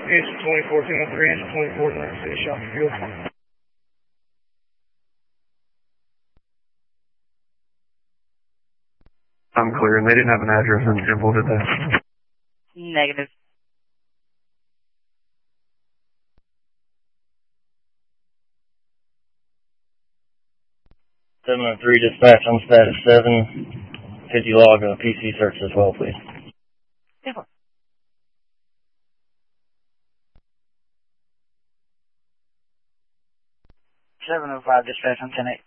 It's 24-213, it's 24-213, shot field. I'm clear, and they didn't have an address in Jimble, did they? Negative. 703 dispatch on status 7. Could you log a PC search as well, please? Yeah. 705 dispatch on 10-8.